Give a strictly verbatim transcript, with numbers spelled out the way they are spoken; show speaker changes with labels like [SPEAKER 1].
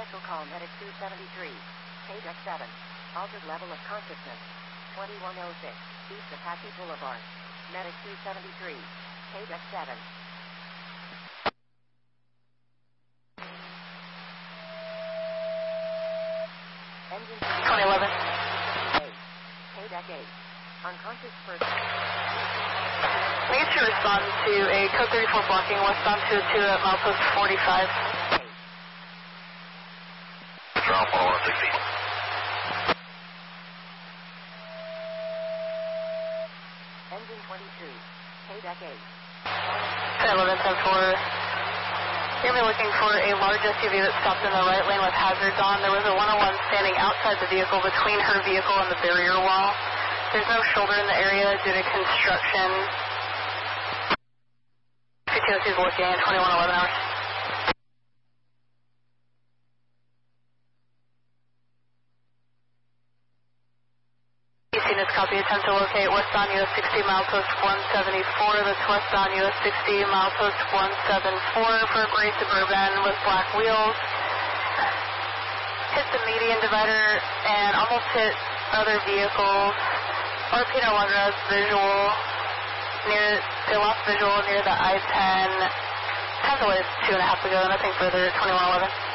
[SPEAKER 1] Special call Medic two seventy-three. Page X seven. Altered level of consciousness. twenty-one oh six. East Apache Boulevard. Medic two seventy-three. Page X seven. Engine
[SPEAKER 2] twenty eleven.
[SPEAKER 1] Page X eight. Unconscious person.
[SPEAKER 2] Need to respond to a code thirty-four blocking westbound two oh two at milepost forty-five.
[SPEAKER 3] Ground one one sixty.
[SPEAKER 1] Engine twenty-two. Page X eight.
[SPEAKER 2] ten eleven ten four. You're going to be looking for a large S U V that stopped in the right lane with hazards on. There was a one oh one standing outside the vehicle between her vehicle and the barrier wall. There's no shoulder in the area due to construction. P T O C is looking at twenty-one eleven hours. You seen this copy? Attempt to locate westbound U S sixty, milepost one seventy-four. That's westbound U S sixty, milepost one seventy-four for a gray Suburban with black wheels. Hit the median divider and almost hit other vehicles. R P no longer has visual near, they lost visual near the I ten. Time delay is two and a half ago, nothing further, twenty-one eleven.